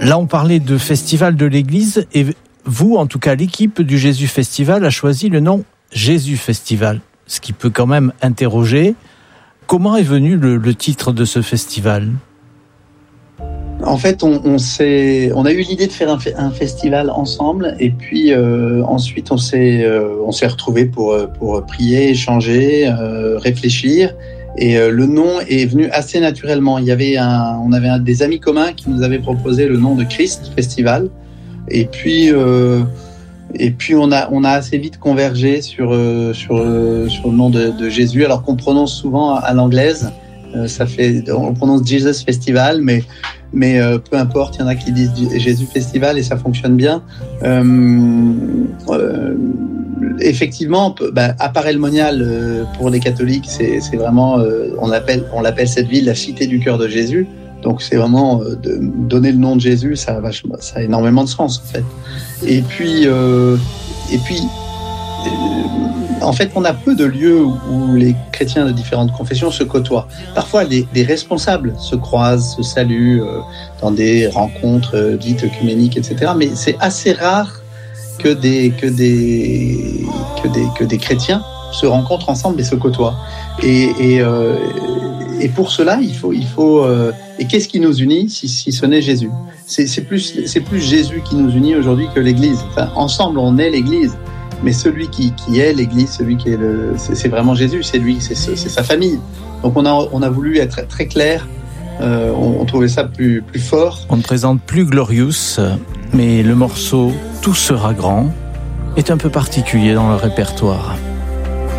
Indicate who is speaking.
Speaker 1: Là, on parlait de festival de l'Église et vous, en tout cas, l'équipe du Jésus Festival a choisi le nom Jésus Festival, ce qui peut quand même interroger. Comment est venu le titre de ce festival ?
Speaker 2: En fait, on a eu l'idée de faire un festival ensemble, et puis ensuite on s'est retrouvés pour prier, échanger, réfléchir, et le nom est venu assez naturellement. On avait des amis communs qui nous avaient proposé le nom de Christ Festival, et puis on a assez vite convergé sur le nom de Jésus, alors qu'on prononce souvent à l'anglaise. On prononce Jesus Festival, mais peu importe, il y en a qui disent Jésus Festival et ça fonctionne bien. Effectivement, à Paray-le-Monial, pour les catholiques, c'est vraiment, on l'appelle cette ville la cité du cœur de Jésus. Donc c'est vraiment de donner le nom de Jésus, ça a énormément de sens en fait. Et puis en fait, on a peu de lieux où les chrétiens de différentes confessions se côtoient. Parfois, des responsables se croisent, se saluent dans des rencontres dites œcuméniques, etc. Mais c'est assez rare que des chrétiens se rencontrent ensemble et se côtoient. Et pour cela, il faut. Et qu'est-ce qui nous unit si ce n'est Jésus ? C'est plus Jésus qui nous unit aujourd'hui que l'Église. Enfin, ensemble, on est l'Église. Mais celui qui est l'Église, celui qui est c'est vraiment Jésus, c'est lui, c'est sa famille. Donc on a voulu être très clair. On trouvait ça plus fort.
Speaker 1: On ne présente plus Glorious, mais le morceau Tout sera grand est un peu particulier dans le répertoire.